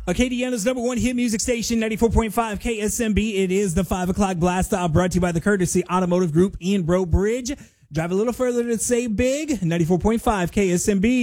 Acadiana's number one hit music station, 94.5 KSMB. It is the 5 o'clock blast off, brought to you by the Courtesy Automotive Group in Breaux Bridge. Drive a little further to say big, 94.5 KSMB.